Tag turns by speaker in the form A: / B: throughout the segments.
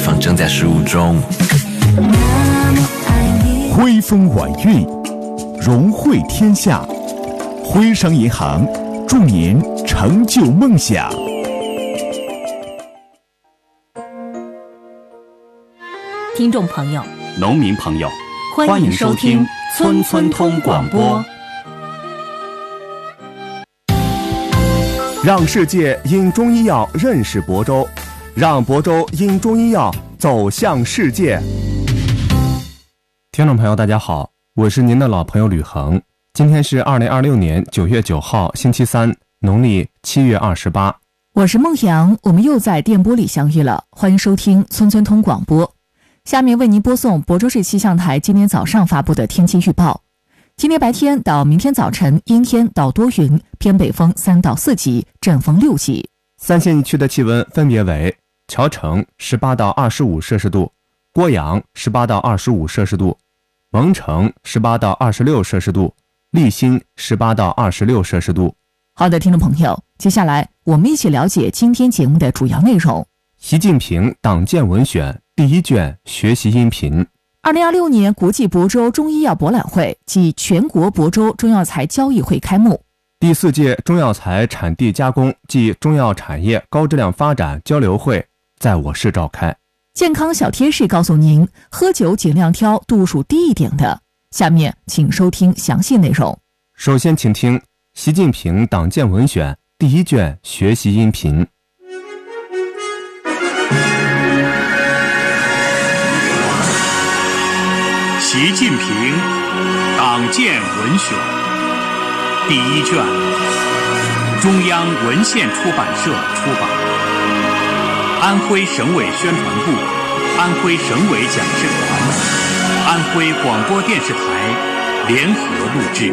A: 方正在输入中。
B: 徽风晚运，荣汇天下。徽商银行祝您成就梦想。
C: 听众朋友，
D: 农民朋友，
C: 欢迎收听村村通广播。
E: 让世界因中医药认识亳州，让亳州因中医药走向世界。听众朋友大家好，我是您的老朋友吕恒。今天是2026年9月9号星期三，农历7月28。
F: 我是孟阳，我们又在电波里相遇了，欢迎收听村村通广播。下面为您播送亳州市气象台今天早上发布的天气预报。今天白天到明天早晨阴天到多云，偏北风3到4级，阵风6级。
E: 三县一区的气温分别为谯城18到25摄氏度，郭阳18到25摄氏度，蒙城18到26摄氏度，利辛18到26摄氏度。
F: 好的，听众朋友，接下来我们一起了解今天节目的主要内容。
E: 习近平党建文选第1卷学习音频。
F: 2026年国际亳州中医药博览会暨全国亳州中药材交易会开幕。
E: 第4届中药材产地加工暨中药产业高质量发展交流会在我市召开。
F: 健康小贴士告诉您，喝酒尽量挑度数低一点的。下面请收听详细内容。
E: 首先请听习近平党建文选第1卷学习音频。
D: 习近平党建文选第1卷，中央文献出版社出版，安徽省委宣传部、安徽省委讲师团、安徽广播电视台联合录制。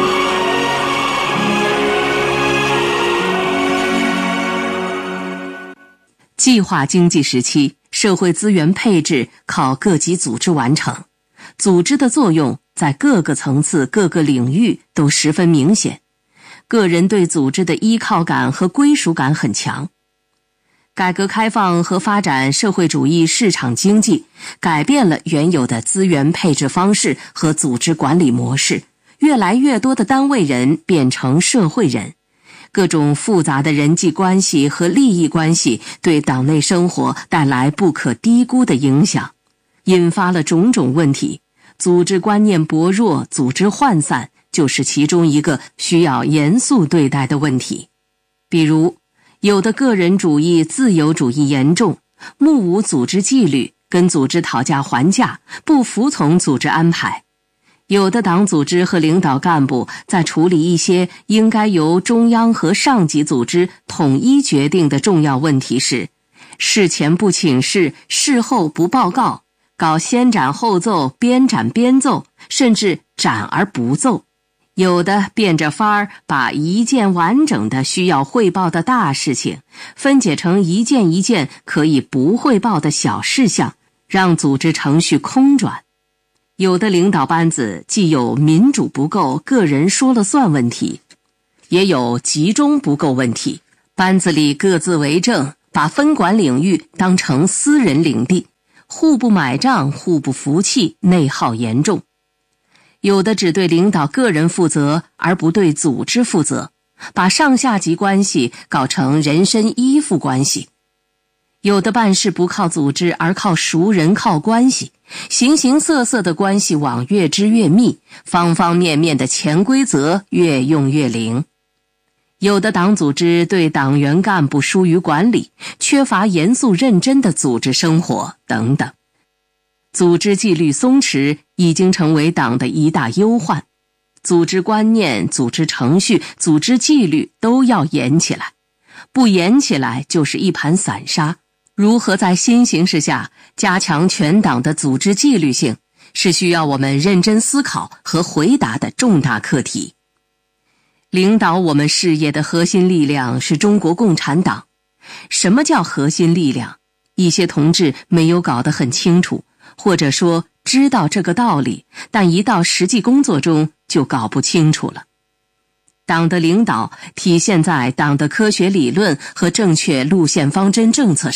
C: 计划经济时期，社会资源配置靠各级组织完成。组织的作用在各个层次、各个领域都十分明显，个人对组织的依靠感和归属感很强。改革开放和发展社会主义市场经济，改变了原有的资源配置方式和组织管理模式，越来越多的单位人变成社会人，各种复杂的人际关系和利益关系对党内生活带来不可低估的影响，引发了种种问题。组织观念薄弱、组织涣散就是其中一个需要严肃对待的问题。比如，有的个人主义、自由主义严重，目无组织纪律，跟组织讨价还价，不服从组织安排。有的党组织和领导干部在处理一些应该由中央和上级组织统一决定的重要问题时，事前不请示，事后不报告，搞先斩后奏、边斩边奏，甚至斩而不奏。有的变着法儿把一件完整的需要汇报的大事情分解成一件一件可以不汇报的小事项，让组织程序空转。有的领导班子既有民主不够、个人说了算问题，也有集中不够问题，班子里各自为政，把分管领域当成私人领地，互不买账，互不服气，内耗严重。有的只对领导个人负责，而不对组织负责，把上下级关系搞成人身依附关系。有的办事不靠组织，而靠熟人、靠关系，形形色色的关系网越织越密，方方面面的潜规则越用越灵。有的党组织对党员干部疏于管理，缺乏严肃认真的组织生活等等。组织纪律松弛已经成为党的一大忧患，组织观念、组织程序、组织纪律都要严起来，不严起来就是一盘散沙。如何在新形势下加强全党的组织纪律性，是需要我们认真思考和回答的重大课题。领导我们事业的核心力量是中国共产党。什么叫核心力量？一些同志没有搞得很清楚，或者说知道这个道理，但一到实际工作中就搞不清楚了。党的领导体现在党的科学理论和正确路线方针政策上，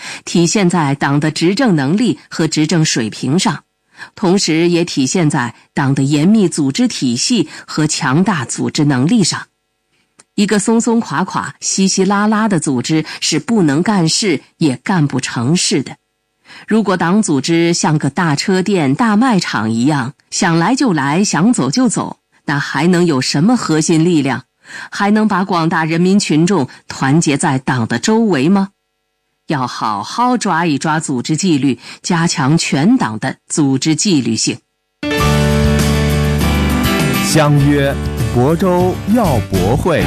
C: 体现在党的执政能力和执政水平上，同时也体现在党的严密组织体系和强大组织能力上。一个松松垮垮、稀稀拉拉的组织是不能干事也干不成事的。如果党组织像个大车店、大卖场一样，想来就来，想走就走，那还能有什么核心力量？还能把广大人民群众团结在党的周围吗？要好好抓一抓组织纪律，加强全党的组织纪律性。
E: 相约亳州药博会。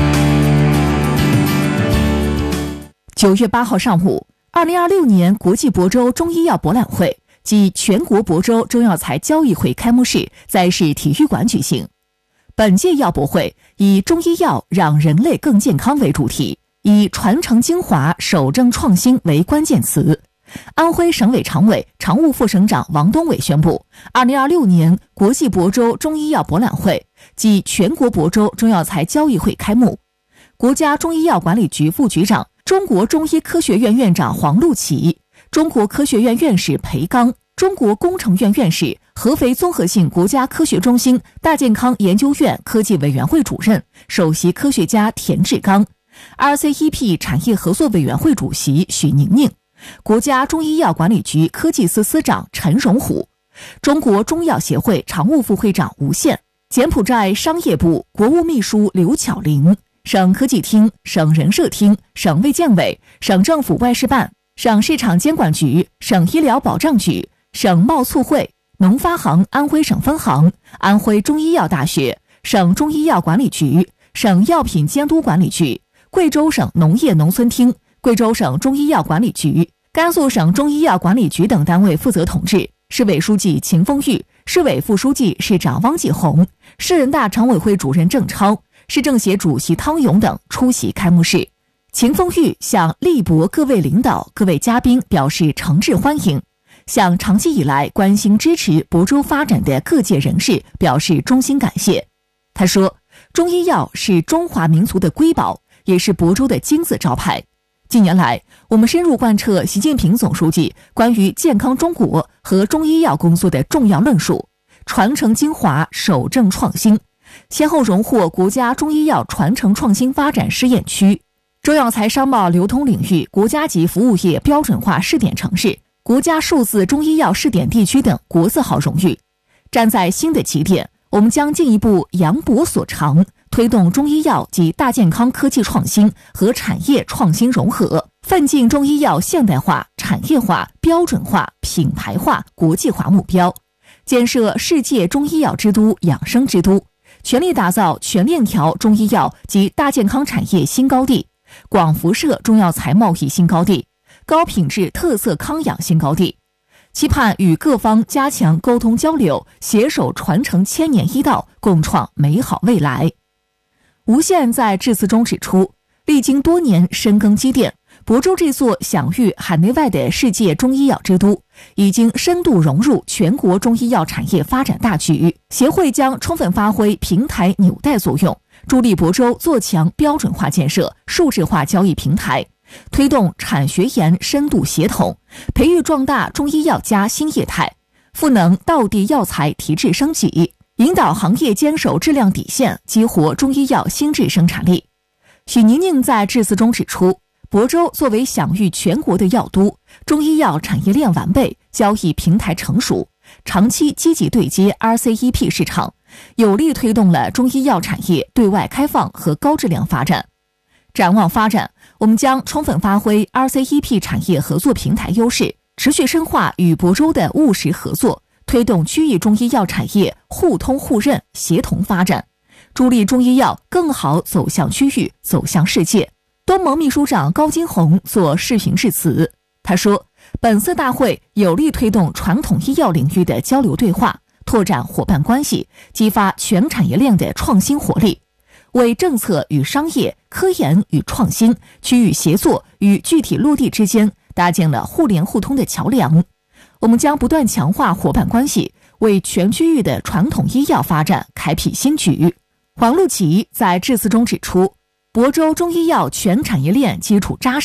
F: 9月8号上午，2026年国际亳州中医药博览会暨全国亳州中药材交易会开幕式在市体育馆举行。本届药博会以中医药让人类更健康为主题，以传承精华、守正创新为关键词。安徽省委常委、常务副省长王东伟宣布，2026年国际亳州中医药博览会暨全国亳州中药材交易会开幕。国家中医药管理局副局长、中国中医科学院院长黄路启、中国科学院院士裴刚、中国工程院院士、合肥综合性国家科学中心大健康研究院科技委员会主任、首席科学家田志刚、RCEP 产业合作委员会主席许宁宁、国家中医药管理局科技司司长陈荣虎、中国中药协会常务副会长吴宪、柬埔寨商业部国务秘书刘巧玲、省科技厅、省人社厅、省卫健委、省政府外事办、省市场监管局、省医疗保障局、省贸促会、农发行安徽省分行、安徽中医药大学、省中医药管理局、省药品监督管理局、贵州省农业农村厅、贵州省中医药管理局、甘肃省中医药管理局等单位负责同志，市委书记秦凤玉、市委副书记、市长汪继红、市人大常委会主任郑超、市政协主席汤勇等出席开幕式。秦凤玉向力博各位领导、各位嘉宾表示诚挚欢迎，向长期以来关心支持亳州发展的各界人士表示衷心感谢。他说，中医药是中华民族的瑰宝，也是亳州的金字招牌。近年来，我们深入贯彻习近平总书记关于健康中国和中医药工作的重要论述，传承精华，守正创新，先后荣获国家中医药传承创新发展试验区、中药材商贸流通领域国家级服务业标准化试点城市、国家数字中医药试点地区等国字号荣誉。站在新的起点，我们将进一步扬博所长，推动中医药及大健康科技创新和产业创新融合，奋进中医药现代化、产业化、标准化、品牌化、国际化目标，建设世界中医药之都、养生之都，全力打造全链条中医药及大健康产业新高地、广辐射中药材贸易新高地、高品质特色康养新高地，期盼与各方加强沟通交流，携手传承千年医道，共创美好未来。吴宪在致辞中指出，历经多年深耕积淀，亳州这座享誉海内外的世界中医药之都，已经深度融入全国中医药产业发展大局。协会将充分发挥平台纽带作用，助力亳州做强标准化建设、数字化交易平台，推动产学研深度协同，培育壮大中医药加新业态，赋能道地药材提质升级，引导行业坚守质量底线，激活中医药新质生产力。许宁宁在致辞中指出，亳州作为享誉全国的药都，中医药产业链完备，交易平台成熟，长期积极对接 RCEP 市场，有力推动了中医药产业对外开放和高质量发展。展望发展，我们将充分发挥 RCEP 产业合作平台优势，持续深化与亳州的务实合作，推动区域中医药产业互通互认、协同发展，助力中医药更好走向区域、走向世界。东盟秘书长高金红作视频致辞，他说，本次大会有力推动传统医药领域的交流对话，拓展伙伴关系，激发全产业链的创新活力，为政策与商业、科研与创新、区域协作与具体落地之间搭建了互联互通的桥梁。我们将不断强化伙伴关系，为全区域的传统医药发展开辟新局。黄路启在致辞中指出，亳州中医药全产业链基础扎实，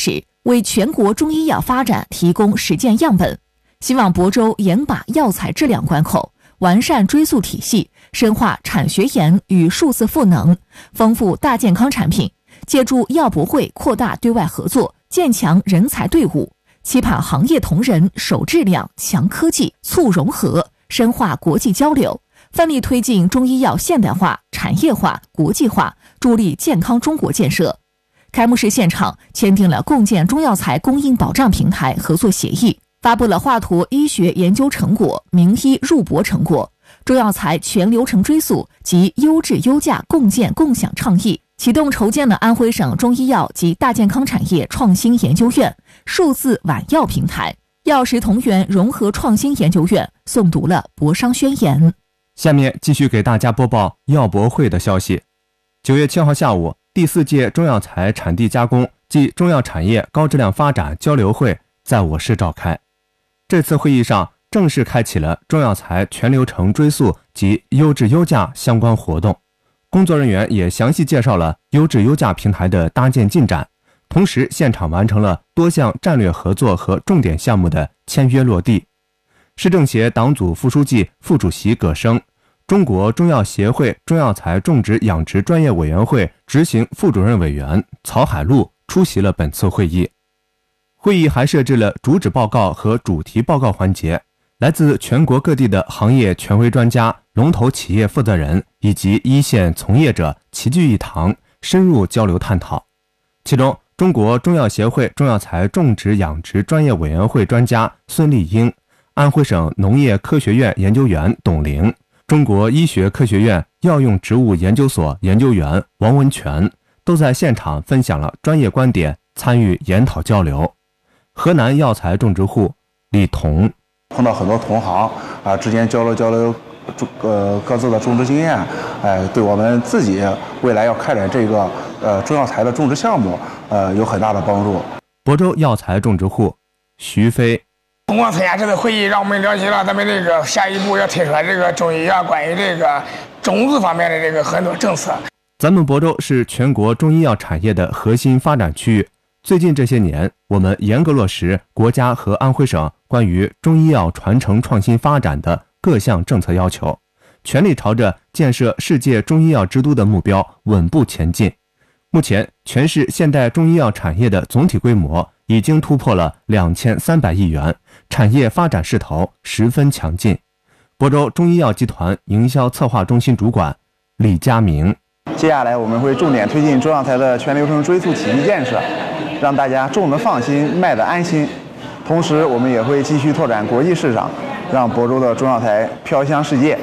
F: 为全国中医药发展提供实践样本，希望亳州严把药材质量关口，完善追溯体系，深化产学研与数字赋能，丰富大健康产品，借助药博会扩大对外合作，建强人才队伍，期盼行业同仁守质量、强科技、促融合，深化国际交流，奋力推进中医药现代化、产业化、国际化，助力健康中国建设。开幕式现场签订了共建中药材供应保障平台合作协议，发布了华佗医学研究成果、名医入博成果、中药材全流程追溯及优质优价共建共享倡议，启动筹建了安徽省中医药及大健康产业创新研究院数字晚药平台，药食同源融合创新研究院诵读了博商宣言。
E: 下面继续给大家播报药博会的消息。9月7号下午，第4届中药材产地加工暨中药产业高质量发展交流会在我市召开。这次会议上正式开启了中药材全流程追溯及优质优价相关活动，工作人员也详细介绍了优质优价平台的搭建进展，同时现场完成了多项战略合作和重点项目的签约落地。市政协党组副书记、副主席葛生，中国中药协会中药材种植养殖专业委员会执行副主任委员曹海璐出席了本次会议。会议还设置了主旨报告和主题报告环节，来自全国各地的行业权威专家、龙头企业负责人以及一线从业者齐聚一堂，深入交流探讨。其中，中国中药协会中药材种植养殖专业委员会专家孙丽英，安徽省农业科学院研究员董玲，中国医学科学院药用植物研究所研究员王文全都在现场分享了专业观点，参与研讨交流。河南药材种植户李彤
A: 碰到很多同行之间交流各自的种植经验，对我们自己未来要开展这个中药材的种植项目有很大的帮助。
E: 亳州药材种植户徐飞，
G: 通过参加这次会议，让我们了解了咱们这个下一步要推出来这个中医药关于这个种子方面的这个很多政策。
E: 咱们亳州是全国中医药产业的核心发展区域。最近这些年，我们严格落实国家和安徽省关于中医药传承创新发展的各项政策要求，全力朝着建设世界中医药之都的目标稳步前进。目前，全市现代中医药产业的总体规模已经突破了2300亿元，产业发展势头十分强劲。亳州中医药集团营销策划中心主管李佳明，
A: 接下来我们会重点推进中药材的全流程追溯体系建设，让大家种得放心，卖得安心。同时，我们也会继续拓展国际市场，让亳州的中药材飘香世界。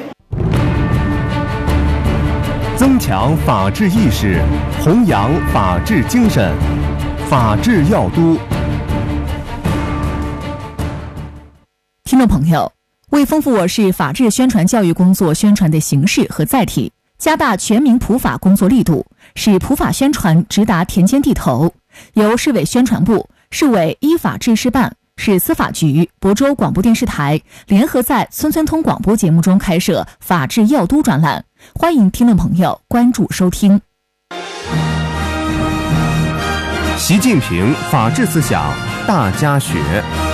B: 增强法治意识，弘扬法治精神，法治药都。
F: 听众朋友，为丰富我市法治宣传教育工作宣传的形式和载体，加大全民普法工作力度，使普法宣传直达田间地头，由市委宣传部、市委依法治事办、市司法局、亳州广播电视台联合在村村通广播节目中开设法治药都专栏，欢迎听众朋友关注收听。
B: 习近平法治思想大家学。